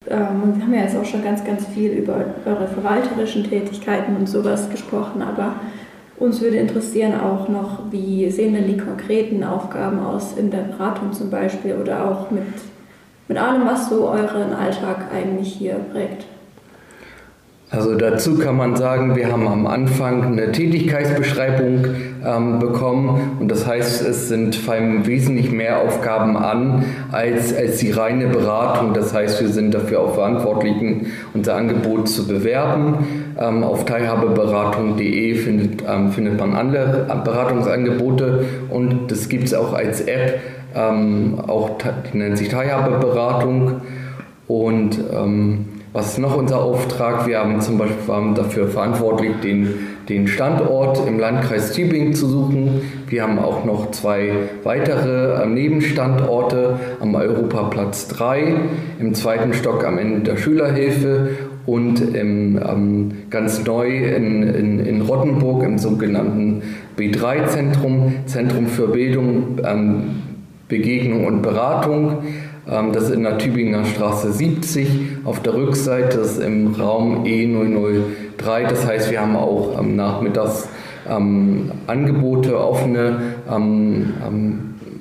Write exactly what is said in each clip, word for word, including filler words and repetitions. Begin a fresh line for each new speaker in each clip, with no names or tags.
Ähm, wir haben ja jetzt auch schon ganz, ganz viel über eure verwalterischen Tätigkeiten und sowas gesprochen, aber uns würde interessieren auch noch, wie sehen denn die konkreten Aufgaben aus in der Beratung zum Beispiel oder auch mit, mit allem, was so euren Alltag eigentlich hier prägt?
Also dazu kann man sagen, wir haben am Anfang eine Tätigkeitsbeschreibung ähm, bekommen und das heißt, es sind fallen wesentlich mehr Aufgaben an als, als die reine Beratung. Das heißt, wir sind dafür auch verantwortlich, unser Angebot zu bewerben. Ähm, auf teilhabeberatung punkt de findet, ähm, findet man alle Beratungsangebote und das gibt es auch als App, ähm, auch, die nennt sich Teilhabeberatung und ähm, was ist noch unser Auftrag? Wir haben zum Beispiel waren dafür verantwortlich, den, den Standort im Landkreis Tübingen zu suchen. Wir haben auch noch zwei weitere äh, Nebenstandorte am Europaplatz drei, im zweiten Stock am Ende der Schülerhilfe und im, ähm, ganz neu in, in, in Rottenburg im sogenannten B drei Zentrum, Zentrum für Bildung, ähm, Begegnung und Beratung. Das ist in der Tübinger Straße siebzig, auf der Rückseite, das ist im Raum E null null drei. Das heißt, wir haben auch ähm, nachmittags ähm, Angebote, offene ähm, ähm,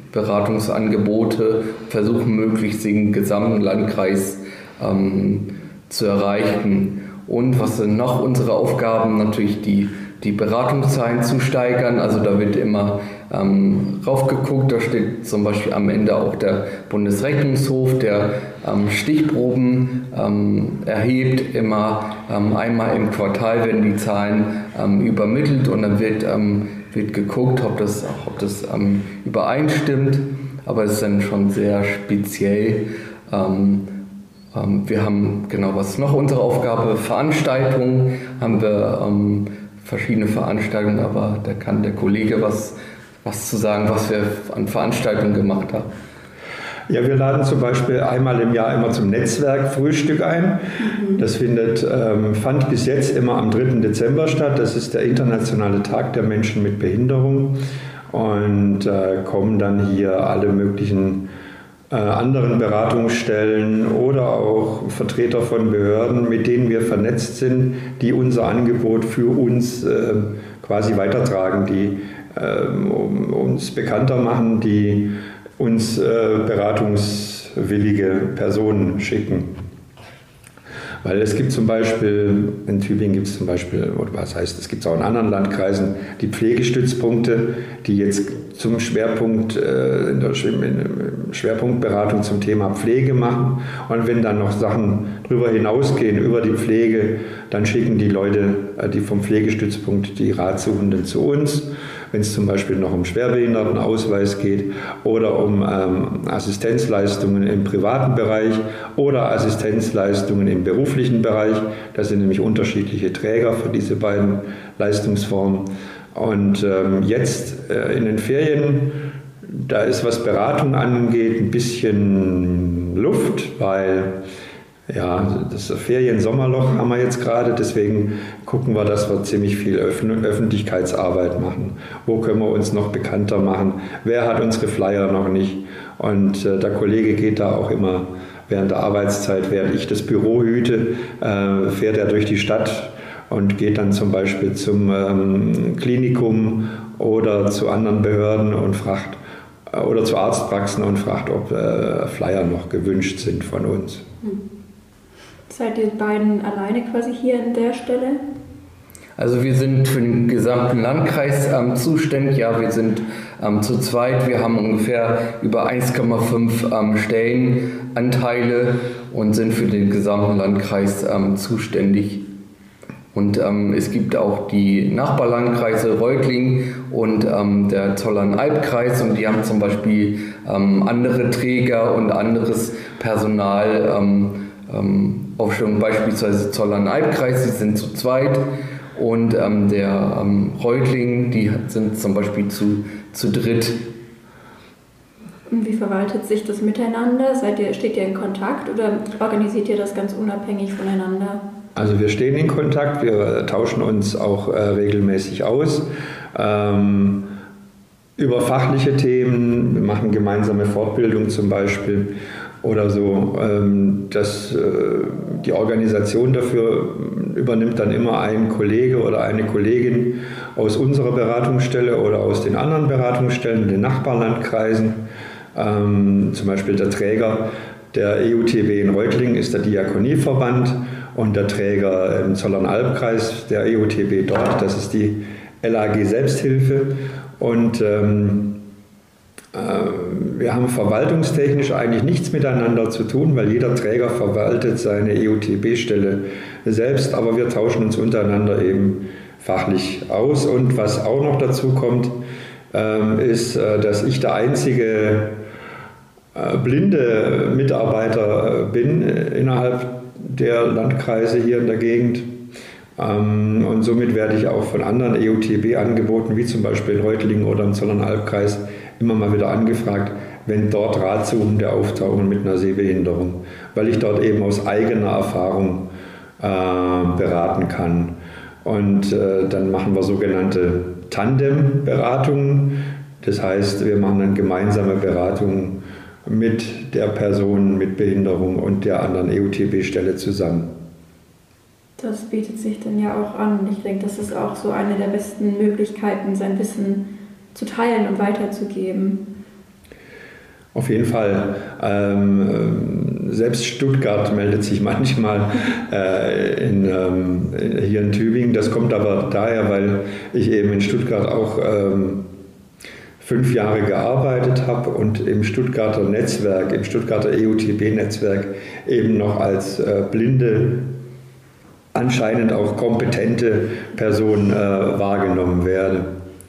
Beratungsangebote, versuchen möglichst den gesamten Landkreis ähm, zu erreichen. Und was sind noch unsere Aufgaben? Natürlich die die Beratungszahlen zu steigern. Also da wird immer ähm, raufgeguckt, da steht zum Beispiel am Ende auch der Bundesrechnungshof, der ähm, Stichproben ähm, erhebt. Immer ähm, einmal im Quartal werden die Zahlen ähm, übermittelt und dann wird, ähm, wird geguckt, ob das, ob das ähm, übereinstimmt. Aber es ist dann schon sehr speziell. Ähm, ähm, wir haben, genau, was ist noch unsere Aufgabe? Veranstaltungen haben wir ähm, verschiedene Veranstaltungen, aber da kann der Kollege was, was zu sagen, was wir an Veranstaltungen gemacht haben.
Ja, wir laden zum Beispiel einmal im Jahr immer zum Netzwerkfrühstück ein. Das findet, ähm, fand bis jetzt immer am dritten Dezember statt. Das ist der internationale Tag der Menschen mit Behinderung. Und äh, kommen dann hier alle möglichen äh, anderen Beratungsstellen oder auch Vertreter von Behörden, mit denen wir vernetzt sind, die unser Angebot für uns äh, quasi weitertragen, die äh, um, uns bekannter machen, die uns äh, beratungswillige Personen schicken. Weil es gibt zum Beispiel, in Tübingen gibt es zum Beispiel, oder was heißt, es gibt es auch in anderen Landkreisen, die Pflegestützpunkte, die jetzt zum Schwerpunkt, äh, in der Schwerpunktberatung zum Thema Pflege machen. Und wenn dann noch Sachen darüber hinausgehen, über die Pflege, dann schicken die Leute, äh, die vom Pflegestützpunkt, die Ratsuchenden zu uns. Wenn es zum Beispiel noch um Schwerbehindertenausweis geht oder um ähm, Assistenzleistungen im privaten Bereich oder Assistenzleistungen im beruflichen Bereich. Das sind nämlich unterschiedliche Träger für diese beiden Leistungsformen. Und ähm, jetzt äh, in den Ferien, da ist, was Beratung angeht, ein bisschen Luft, weil ja, das Ferien-Sommerloch haben wir jetzt gerade, deswegen gucken wir, dass wir ziemlich viel Öffentlichkeitsarbeit machen. Wo können wir uns noch bekannter machen? Wer hat unsere Flyer noch nicht? Und äh, der Kollege geht da auch immer während der Arbeitszeit, während ich das Büro hüte, äh, fährt er durch die Stadt und geht dann zum Beispiel zum ähm, Klinikum oder zu anderen Behörden und fragt, äh, oder zu Arztpraxen und fragt, ob äh, Flyer noch gewünscht sind von uns.
Hm. Seid ihr beiden alleine quasi hier an der Stelle?
Also wir sind für den gesamten Landkreis ähm, zuständig. Ja, wir sind ähm, zu zweit. Wir haben ungefähr über eins Komma fünf ähm, Stellenanteile und sind für den gesamten Landkreis ähm, zuständig. Und ähm, es gibt auch die Nachbarlandkreise Reutlingen und ähm, der Zollern-Albkreis und die haben zum Beispiel ähm, andere Träger und anderes Personal. Ähm, ähm, Aufstellung beispielsweise Zollern-Albkreis, die sind zu zweit und ähm, der ähm, Reutling, die sind zum Beispiel zu, zu dritt.
Und wie verwaltet sich das miteinander? Seid ihr, steht ihr in Kontakt oder organisiert ihr das ganz unabhängig voneinander?
Also wir stehen in Kontakt, wir tauschen uns auch äh, regelmäßig aus ähm, über fachliche Themen, wir machen gemeinsame Fortbildung zum Beispiel oder so. Das, die Organisation dafür übernimmt dann immer ein Kollege oder eine Kollegin aus unserer Beratungsstelle oder aus den anderen Beratungsstellen, den Nachbarlandkreisen. Zum Beispiel der Träger der E U T B in Reutlingen ist der Diakonieverband und der Träger im Zollernalbkreis der E U T B dort, das ist die L A G Selbsthilfe. Und ähm, wir haben verwaltungstechnisch eigentlich nichts miteinander zu tun, weil jeder Träger verwaltet seine E U T B-Stelle selbst, aber wir tauschen uns untereinander eben fachlich aus. Und was auch noch dazu kommt, ist, dass ich der einzige blinde Mitarbeiter bin innerhalb der Landkreise hier in der Gegend. Und somit werde ich auch von anderen E U T B-Angeboten, wie zum Beispiel in Reutlingen oder im Zollernalbkreis, immer mal wieder angefragt, wenn dort Ratsuchende auftauchen mit einer Sehbehinderung, weil ich dort eben aus eigener Erfahrung äh, beraten kann. Und äh, dann machen wir sogenannte Tandem-Beratungen. Das heißt, wir machen dann gemeinsame Beratungen mit der Person mit Behinderung und der anderen E U T B-Stelle zusammen.
Das bietet sich dann ja auch an. Ich denke, das ist auch so eine der besten Möglichkeiten, sein Wissen zu teilen und weiterzugeben.
Auf jeden Fall. Ähm, selbst Stuttgart meldet sich manchmal äh, in, ähm, hier in Tübingen. Das kommt aber daher, weil ich eben in Stuttgart auch ähm, fünf Jahre gearbeitet habe und im Stuttgarter Netzwerk, im Stuttgarter E U T B-Netzwerk eben noch als äh, blinde, anscheinend auch kompetente Person äh, wahrgenommen werde.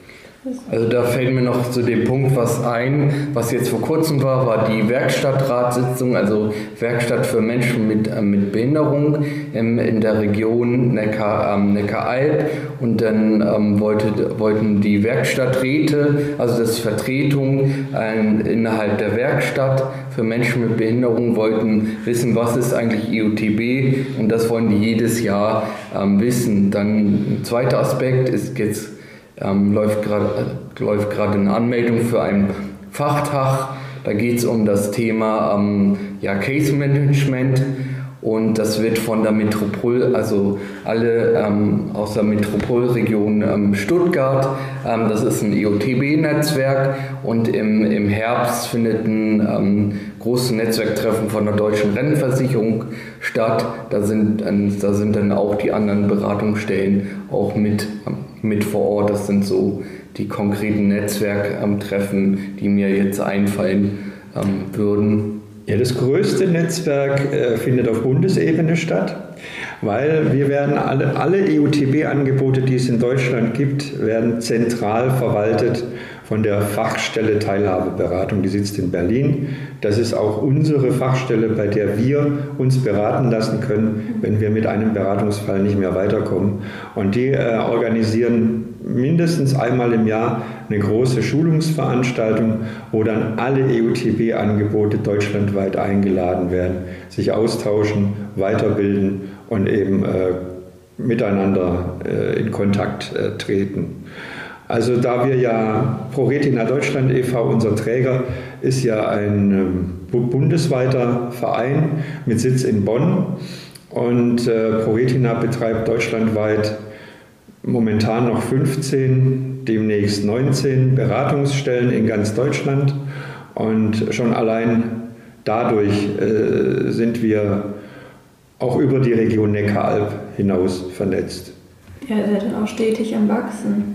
Also da fällt mir noch zu dem Punkt was ein, was jetzt vor kurzem war, war die Werkstattratssitzung, also Werkstatt für Menschen mit, äh, mit Behinderung im, in der Region Neckar, ähm, Neckaralb. Und dann ähm, wollte, wollten die Werkstatträte, also das Vertretung äh, innerhalb der Werkstatt für Menschen mit Behinderung, wollten wissen, was ist eigentlich E U T B, und das wollen die jedes Jahr ähm, wissen. Dann ein zweiter Aspekt ist jetzt Ähm, läuft gerade äh, läuft gerade eine Anmeldung für ein Fachtag. Da geht es um das Thema ähm, ja, Case Management, und das wird von der Metropol, also alle ähm, aus der Metropolregion ähm, Stuttgart, ähm, das ist ein E U T B-Netzwerk, und im, im Herbst findet ein ähm, großes Netzwerktreffen von der Deutschen Rentenversicherung statt. Da sind, ähm, da sind dann auch die anderen Beratungsstellen auch mit ähm, mit vor Ort. Das sind so die konkreten Netzwerktreffen, die mir jetzt einfallen ähm, würden.
Ja, das größte Netzwerk äh, findet auf Bundesebene statt, weil wir werden alle, alle E U T B-Angebote, die es in Deutschland gibt, werden zentral verwaltet von der Fachstelle Teilhabeberatung. Die sitzt in Berlin. Das ist auch unsere Fachstelle, bei der wir uns beraten lassen können, wenn wir mit einem Beratungsfall nicht mehr weiterkommen. Und die äh, organisieren mindestens einmal im Jahr eine große Schulungsveranstaltung, wo dann alle E U T B-Angebote deutschlandweit eingeladen werden, sich austauschen, weiterbilden und eben äh, miteinander äh, in Kontakt äh, treten. Also da wir ja ProRetina Deutschland e V, unser Träger, ist ja ein ähm, bundesweiter Verein mit Sitz in Bonn, und äh, ProRetina betreibt deutschlandweit momentan noch fünfzehn, demnächst neunzehn Beratungsstellen in ganz Deutschland, und schon allein dadurch äh, sind wir auch über die Region Neckaralb hinaus vernetzt.
Ja, ihr seid dann auch stetig am Wachsen.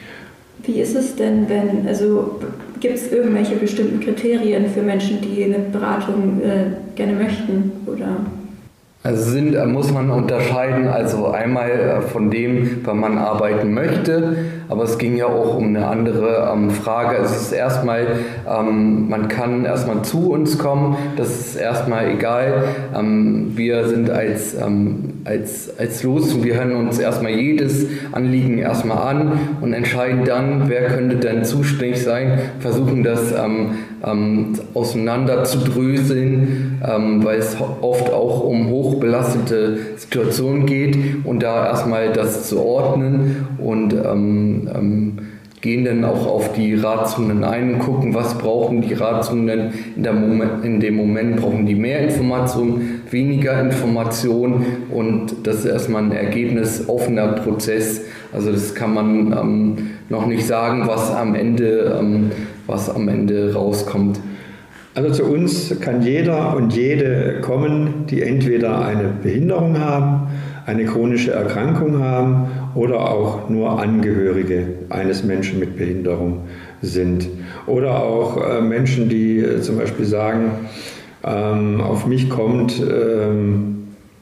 Wie ist es denn, wenn, also gibt es irgendwelche bestimmten Kriterien für Menschen, die eine Beratung äh, gerne möchten, oder?
Also sind, muss man unterscheiden, also einmal von dem, wann man arbeiten möchte, aber es ging ja auch um eine andere ähm, Frage. Es ist erstmal, ähm, man kann erstmal zu uns kommen, das ist erstmal egal. Ähm, wir sind als, ähm, als, als Los, und wir hören uns erstmal jedes Anliegen erstmal an und entscheiden dann, wer könnte denn zuständig sein, versuchen das ähm, ähm, auseinander zu dröseln, ähm, weil es oft auch um hochbelastete Situationen geht, und da erstmal das zu ordnen und ähm, ähm, gehen dann auch auf die Ratsuchenden ein und gucken, was brauchen die Ratsuchenden in, der Moment, in dem Moment, brauchen die mehr Information, weniger Information, und das ist erstmal ein ergebnisoffener Prozess. Also das kann man ähm, noch nicht sagen, was am Ende, ähm, was am Ende rauskommt.
Also zu uns kann jeder und jede kommen, die entweder eine Behinderung haben, eine chronische Erkrankung haben oder auch nur Angehörige eines Menschen mit Behinderung sind. Oder auch äh, Menschen, die äh, zum Beispiel sagen, ähm, auf mich kommt ähm,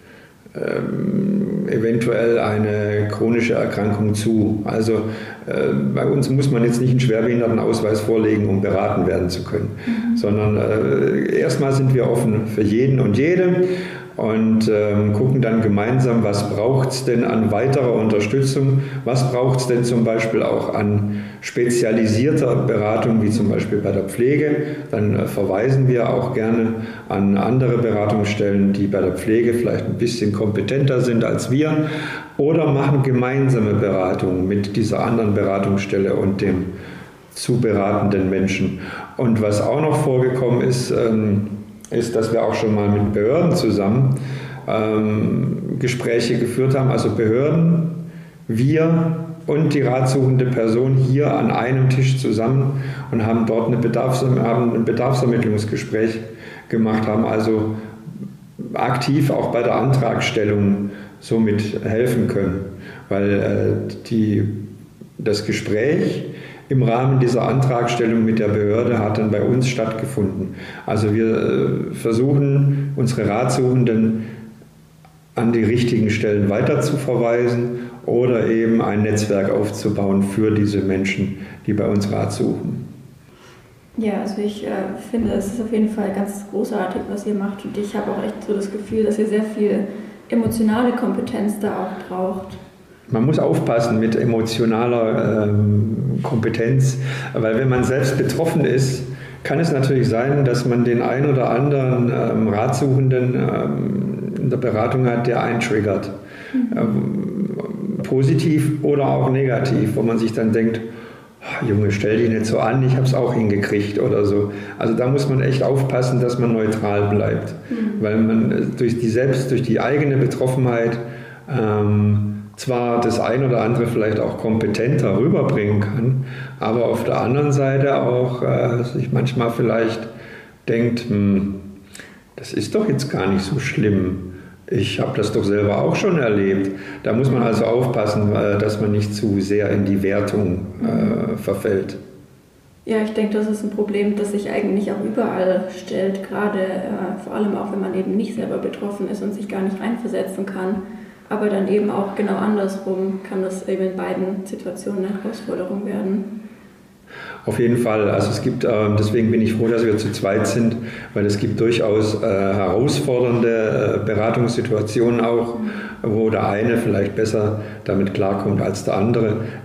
ähm, eventuell eine chronische Erkrankung zu. Also äh, bei uns muss man jetzt nicht einen Schwerbehindertenausweis vorlegen, um beraten werden zu können, mhm. sondern äh, erstmal sind wir offen für jeden und jede. Und ähm, gucken dann gemeinsam, was braucht es denn an weiterer Unterstützung, was braucht es denn zum Beispiel auch an spezialisierter Beratung, wie zum Beispiel bei der Pflege. Dann äh, verweisen wir auch gerne an andere Beratungsstellen, die bei der Pflege vielleicht ein bisschen kompetenter sind als wir, oder machen gemeinsame Beratungen mit dieser anderen Beratungsstelle und dem zu beratenden Menschen. Und was auch noch vorgekommen ist, ähm, ist, dass wir auch schon mal mit Behörden zusammen ähm, Gespräche geführt haben, also Behörden, wir und die ratsuchende Person hier an einem Tisch zusammen und haben dort eine Bedarfs- haben ein Bedarfsermittlungsgespräch gemacht, haben also aktiv auch bei der Antragstellung somit helfen können, weil äh, die, das Gespräch im Rahmen dieser Antragstellung mit der Behörde hat dann bei uns stattgefunden. Also wir äh, versuchen, unsere Ratsuchenden an die richtigen Stellen weiterzuverweisen oder eben ein Netzwerk aufzubauen für diese Menschen, die bei uns Rat suchen.
Ja, also ich äh, finde, es ist auf jeden Fall ganz großartig, was ihr macht, und ich habe auch echt so das Gefühl, dass ihr sehr viel emotionale Kompetenz da auch braucht.
Man muss aufpassen mit emotionaler ähm, Kompetenz, weil wenn man selbst betroffen ist, kann es natürlich sein, dass man den ein oder anderen ähm, Ratsuchenden ähm, in der Beratung hat, der einen triggert. Mhm. Ähm, positiv oder auch negativ, wo man sich dann denkt, oh, Junge, stell dich nicht so an, ich habe es auch hingekriegt oder so. Also da muss man echt aufpassen, dass man neutral bleibt, mhm. weil man durch die selbst, durch die eigene Betroffenheit ähm, zwar das ein oder andere vielleicht auch kompetenter rüberbringen kann, aber auf der anderen Seite auch äh, sich manchmal vielleicht denkt, hm, das ist doch jetzt gar nicht so schlimm. Ich habe das doch selber auch schon erlebt. Da muss man also aufpassen, äh, dass man nicht zu sehr in die Wertung äh, verfällt.
Ja, ich denke, das ist ein Problem, das sich eigentlich auch überall stellt, gerade äh, vor allem auch, wenn man eben nicht selber betroffen ist und sich gar nicht reinversetzen kann. Aber dann eben auch genau andersrum kann das eben in beiden Situationen eine Herausforderung werden.
Auf jeden Fall. Also es gibt, deswegen bin ich froh, dass wir zu zweit sind, weil es gibt durchaus herausfordernde Beratungssituationen auch, wo der eine vielleicht besser damit klarkommt als der andere.